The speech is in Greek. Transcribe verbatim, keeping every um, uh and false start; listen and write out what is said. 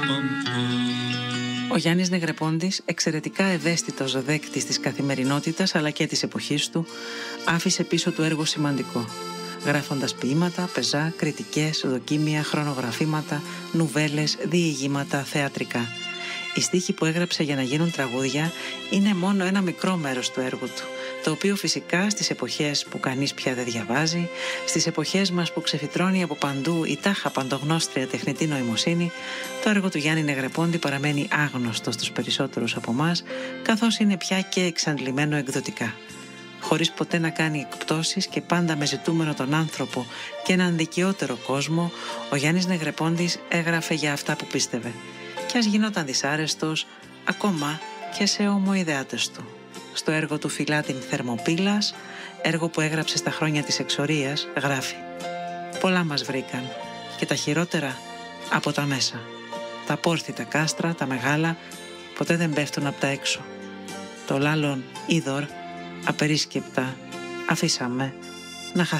Ο Γιάννης Νεγρεπόντης, εξαιρετικά ευαίσθητος δέκτης της καθημερινότητας αλλά και της εποχής του, άφησε πίσω του έργο σημαντικό, γράφοντας ποίηματα, πεζά, κριτικές, δοκίμια, χρονογραφήματα, νουβέλες, διηγήματα, θεατρικά. Οι στίχοι που έγραψε για να γίνουν τραγούδια είναι μόνο ένα μικρό μέρος του έργου του, το οποίο φυσικά στις εποχές που κανείς πια δεν διαβάζει, στις εποχές μας που ξεφυτρώνει από παντού η τάχα παντογνώστρια τεχνητή νοημοσύνη, το έργο του Γιάννη Νεγρεπόντη παραμένει άγνωστο στους περισσότερους από εμάς, καθώς είναι πια και εξαντλημένο εκδοτικά. Χωρίς ποτέ να κάνει εκπτώσεις και πάντα με ζητούμενο τον άνθρωπο και έναν δικαιότερο κόσμο, ο Γιάννης Νεγρεπόντης έγραφε για αυτά που πίστευε. Κι ας γινόταν δυσάρεστος, ακόμα και σε ομοειδεάτες του. Στο έργο του «Φυλά την Θερμοπύλας», έργο που έγραψε στα χρόνια της εξορίας, γράφει: «Πολλά μας βρήκαν και τα χειρότερα από τα μέσα. Τα πόρθητα κάστρα, τα μεγάλα, ποτέ δεν πέφτουν από τα έξω. Το λάλλον είδωρ, απερίσκεπτα, αφήσαμε να χαθεί».